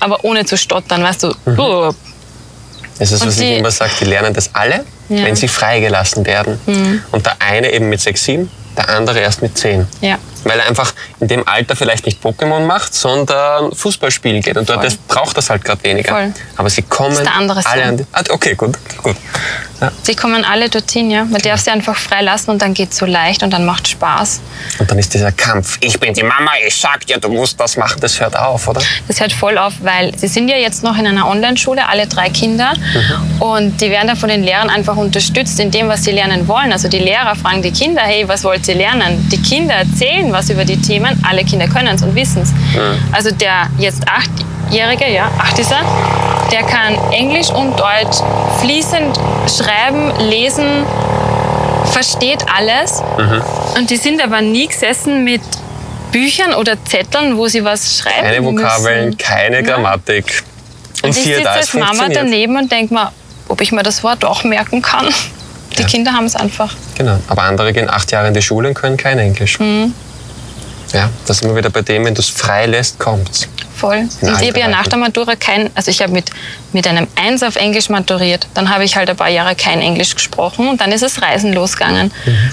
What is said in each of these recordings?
aber ohne zu stottern, weißt du. Das ist, was ich immer sage, die lernen das alle, wenn sie freigelassen werden. Und der eine eben mit 6, 7, der andere erst mit 10. Ja. Weil er einfach in dem Alter vielleicht nicht Pokémon macht, sondern Fußball spielen geht. Und dort braucht das halt gerade weniger. Voll. Aber sie kommen alle an die... Okay, gut. Ja. Sie kommen alle dorthin, ja. Man darf sie einfach freilassen und dann geht es so leicht und dann macht Spaß. Und dann ist dieser Kampf. Ich bin die Mama, ich sag dir, du musst das machen. Das hört auf, oder? Das hört voll auf, weil sie sind ja jetzt noch in einer Online-Schule, alle 3 Kinder. Und die werden dann von den Lehrern einfach unterstützt in dem, was sie lernen wollen. Also die Lehrer fragen die Kinder, hey, was wollt ihr lernen? Die Kinder erzählen was über die Themen. Alle Kinder können es und wissen es. Also der jetzt 8-Jährige, 8 ist er, der kann Englisch und Deutsch fließend schreiben, lesen, versteht alles. Und die sind aber nie gesessen mit Büchern oder Zetteln, wo sie was schreiben keine Vokabeln, müssen. Keine Grammatik. Und ich sitze als Mama daneben und denke mir, ob ich mir das Wort auch merken kann. Die Kinder haben es einfach. Genau, aber andere gehen 8 Jahre in die Schule und können kein Englisch. Ja, da sind wir wieder bei dem, wenn du es frei lässt, kommt's. Voll. Und ich habe ja nach der Matura also ich habe mit einem 1 auf Englisch maturiert. Dann habe ich halt ein paar Jahre kein Englisch gesprochen und dann ist das Reisen losgegangen.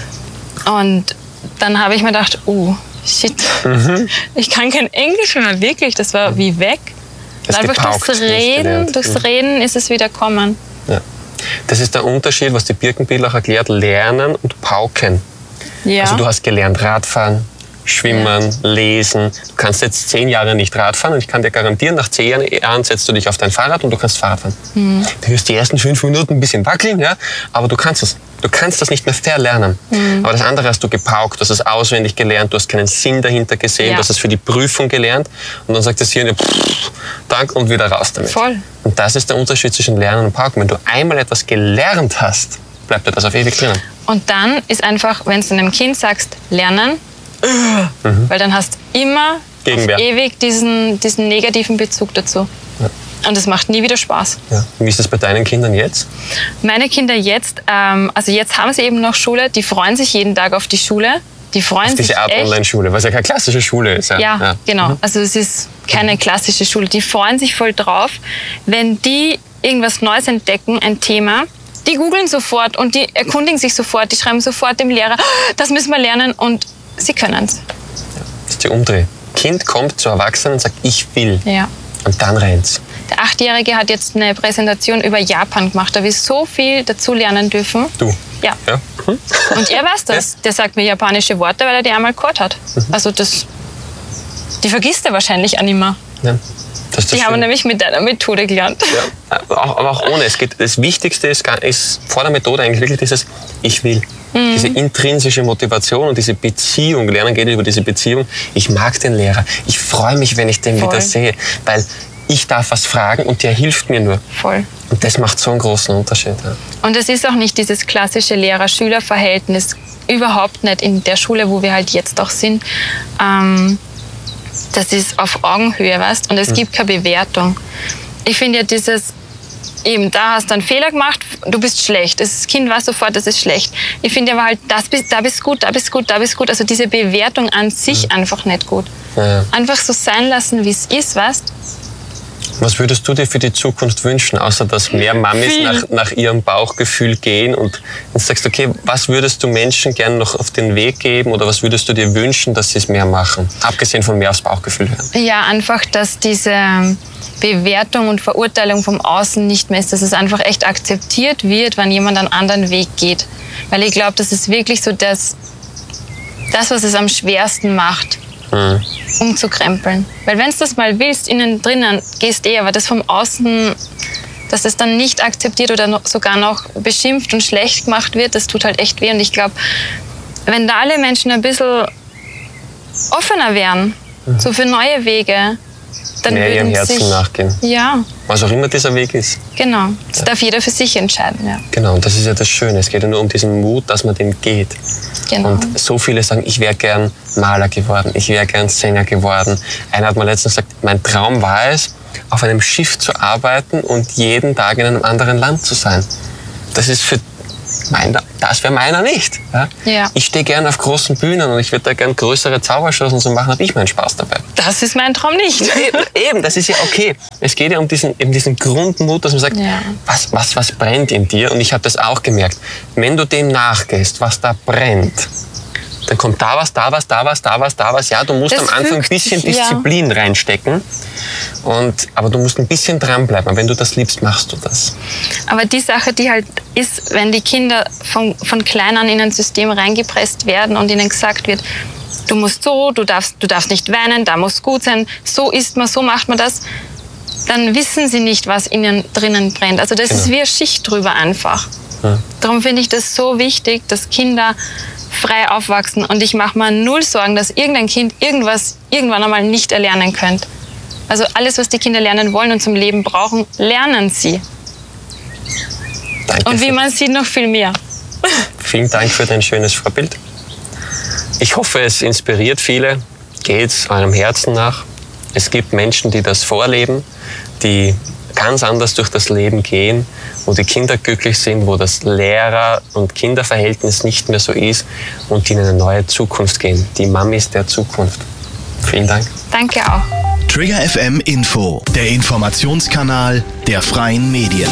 Und dann habe ich mir gedacht, shit, ich kann kein Englisch mehr, wirklich. Das war wie weg. Und einfach durchs Reden ist es wieder gekommen. Ja. Das ist der Unterschied, was die Birkenbiel auch erklärt, Lernen und Pauken. Ja. Also du hast gelernt Radfahren, Schwimmen, Lesen. Du kannst jetzt 10 Jahre nicht Radfahren und ich kann dir garantieren, nach 10 Jahren setzt du dich auf dein Fahrrad und du kannst Fahrrad fahren. Du wirst die ersten 5 Minuten ein bisschen wackeln, ja, aber du kannst es. Du kannst das nicht mehr verlernen. Aber das andere hast du gepaukt, du hast es auswendig gelernt, du hast keinen Sinn dahinter gesehen, du hast es für die Prüfung gelernt und dann sagt das Hirn, dank und wieder raus damit. Voll. Und das ist der Unterschied zwischen Lernen und Pauken. Wenn du einmal etwas gelernt hast, bleibt dir das auf ewig drinnen. Und dann ist einfach, wenn du einem Kind sagst, lernen, weil dann hast du immer auf ewig diesen negativen Bezug dazu. Ja. Und es macht nie wieder Spaß. Ja. Wie ist das bei deinen Kindern jetzt? Meine Kinder jetzt, also jetzt haben sie eben noch Schule, die freuen sich jeden Tag auf die Schule. Die freuen sich diese Art Online-Schule, was ja keine klassische Schule ist. Ja, genau. Also es ist keine klassische Schule. Die freuen sich voll drauf, wenn die irgendwas Neues entdecken, ein Thema. Die googeln sofort und die erkundigen sich sofort, die schreiben sofort dem Lehrer, das müssen wir lernen und sie können es. Ja, das ist die Umdreh. Kind kommt zu Erwachsenen und sagt, ich will. Ja. Und dann rennt's. Der 8-Jährige hat jetzt eine Präsentation über Japan gemacht, da wir so viel dazu lernen dürfen. Du? Ja. Und er weiß das. Der sagt mir japanische Worte, weil er die einmal gehört hat. Also die vergisst er wahrscheinlich auch nicht mehr. Ja. Die haben wir nämlich mit deiner Methode gelernt. Ja. Aber auch ohne. Das Wichtigste ist vor der Methode eigentlich wirklich dieses Ich will. Diese intrinsische Motivation und diese Beziehung. Lernen geht über diese Beziehung. Ich mag den Lehrer. Ich freue mich, wenn ich den wieder sehe. Weil ich darf was fragen und der hilft mir nur. Voll. Und das macht so einen großen Unterschied. Ja. Und es ist auch nicht dieses klassische Lehrer-Schüler-Verhältnis. Überhaupt nicht in der Schule, wo wir halt jetzt auch sind. Das ist auf Augenhöhe, weißt? Und es gibt keine Bewertung. Ich finde ja dieses, eben, da hast du einen Fehler gemacht, du bist schlecht. Das Kind weiß sofort, das ist schlecht. Ich finde aber halt, da bist du gut, da bist du gut, da bist du gut. Also diese Bewertung an sich einfach nicht gut. Ja. Einfach so sein lassen, wie es ist, weißt? Was würdest du dir für die Zukunft wünschen, außer dass mehr Mamis nach ihrem Bauchgefühl gehen und sagst, okay, was würdest du Menschen gerne noch auf den Weg geben oder was würdest du dir wünschen, dass sie es mehr machen, abgesehen von mehr aufs Bauchgefühl hören? Ja, einfach, dass diese Bewertung und Verurteilung vom Außen nicht mehr ist, dass es einfach echt akzeptiert wird, wenn jemand einen anderen Weg geht. Weil ich glaube, das ist wirklich so das, was es am schwersten macht. Umzukrempeln. Weil wenn du das mal willst, innen drinnen gehst aber das vom Außen, dass es dann nicht akzeptiert oder sogar noch beschimpft und schlecht gemacht wird, das tut halt echt weh. Und ich glaube, wenn da alle Menschen ein bisschen offener wären, so für neue Wege, dann mehr würden ihrem Herzen nachgehen. Ja. Was auch immer dieser Weg ist. Genau. Das darf jeder für sich entscheiden. Ja. Genau, und das ist ja das Schöne. Es geht ja nur um diesen Mut, dass man den geht. Genau. Und so viele sagen, ich wäre gern Maler geworden, ich wäre gern Sänger geworden. Einer hat mal letztens gesagt, mein Traum war es, auf einem Schiff zu arbeiten und jeden Tag in einem anderen Land zu sein. Das ist für das wäre meiner nicht. Ja? Ja. Ich stehe gerne auf großen Bühnen und ich würde da gerne größere Zaubershows und so machen, habe ich meinen Spaß dabei. Das ist mein Traum nicht. Eben, das ist ja okay. Es geht ja um diesen Grundmut, dass man sagt, was brennt in dir? Und ich habe das auch gemerkt. Wenn du dem nachgehst, was da brennt, dann kommt da was. Ja, du musst am Anfang ein bisschen Disziplin reinstecken. Aber du musst ein bisschen dranbleiben. Und wenn du das liebst, machst du das. Aber die Sache, die halt ist, wenn die Kinder von klein an in ein System reingepresst werden und ihnen gesagt wird, du musst so, du darfst nicht weinen, da muss gut sein, so isst man, so macht man das, dann wissen sie nicht, was ihnen drinnen brennt. Also das ist wie eine Schicht drüber einfach. Ja. Darum finde ich das so wichtig, dass Kinder frei aufwachsen und ich mache mir null Sorgen, dass irgendein Kind irgendwann einmal nicht erlernen könnte. Also alles, was die Kinder lernen wollen und zum Leben brauchen, lernen sie. Danke. Und wie man sieht, noch viel mehr. Vielen Dank für dein schönes Vorbild. Ich hoffe, es inspiriert viele. Geht's eurem Herzen nach. Es gibt Menschen, die das vorleben, die ganz anders durch das Leben gehen, wo die Kinder glücklich sind, wo das Lehrer- und Kinderverhältnis nicht mehr so ist und die in eine neue Zukunft gehen. Die Mamis der Zukunft. Vielen Dank. Danke auch. Trigger FM Info, der Informationskanal der freien Medien.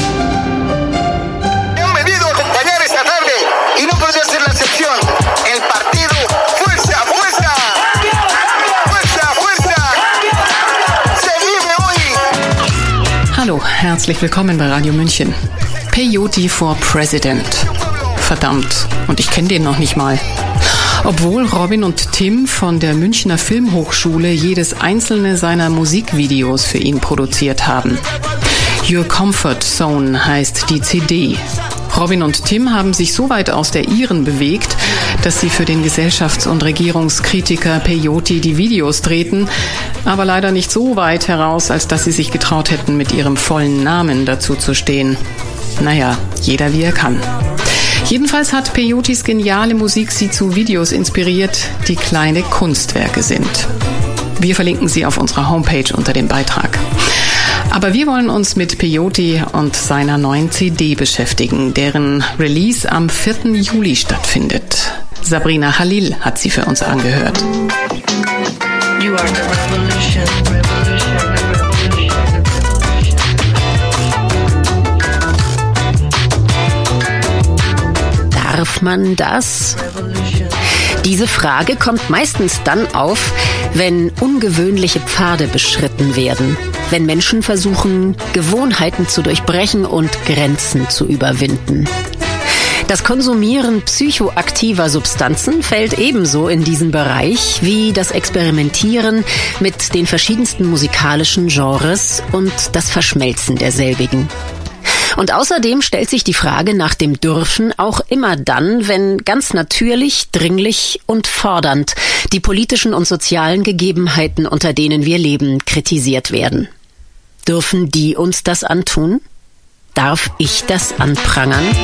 Bienvenido a acompañar esta tarde y no podría ser la excepción. El partido Fuerza, Fuerza. Fuerza, Fuerza. Se vive hoy. Hallo, herzlich willkommen bei Radio München. Peyote for President. Verdammt, und ich kenne den noch nicht mal. Obwohl Robin und Tim von der Münchner Filmhochschule jedes einzelne seiner Musikvideos für ihn produziert haben. Your Comfort Zone heißt die CD. Robin und Tim haben sich so weit aus der Iren bewegt, dass sie für den Gesellschafts- und Regierungskritiker Peyote die Videos drehten, aber leider nicht so weit heraus, als dass sie sich getraut hätten, mit ihrem vollen Namen dazu zu stehen. Naja, jeder wie er kann. Jedenfalls hat Peyotes geniale Musik sie zu Videos inspiriert, die kleine Kunstwerke sind. Wir verlinken sie auf unserer Homepage unter dem Beitrag. Aber wir wollen uns mit Peyote und seiner neuen CD beschäftigen, deren Release am 4. Juli stattfindet. Sabrina Khalil hat sie für uns angehört. You are the revolution, revolution, revolution. Darf man das? Diese Frage kommt meistens dann auf, wenn ungewöhnliche Pfade beschritten werden, wenn Menschen versuchen, Gewohnheiten zu durchbrechen und Grenzen zu überwinden. Das Konsumieren psychoaktiver Substanzen fällt ebenso in diesen Bereich wie das Experimentieren mit den verschiedensten musikalischen Genres und das Verschmelzen derselbigen. Und außerdem stellt sich die Frage nach dem Dürfen auch immer dann, wenn ganz natürlich, dringlich und fordernd die politischen und sozialen Gegebenheiten, unter denen wir leben, kritisiert werden. Dürfen die uns das antun? Darf ich das anprangern?